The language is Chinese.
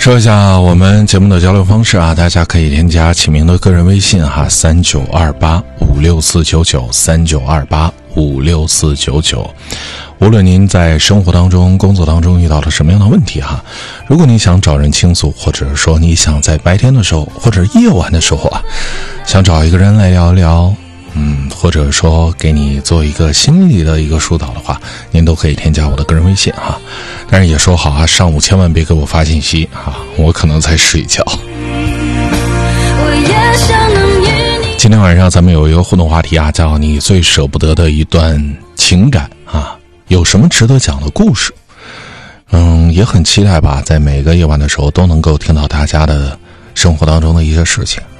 说一下我们节目的交流方式啊，大家可以添加启明的个人微信哈，392856493928564999。无论您在生活当中、工作当中遇到了什么样的问题哈，如果你想找人倾诉，或者说你想在白天的时候或者夜晚的时候啊，想找一个人来聊一聊，或者说给你做一个心理的一个疏导的话，您都可以添加我的个人微信哈。但是也说好啊，上午千万别给我发信息啊，我可能在睡觉。今天晚上咱们有一个互动话题啊，叫你最舍不得的一段情感啊，有什么值得讲的故事？也很期待吧，在每个夜晚的时候都能够听到大家的生活当中的一些事情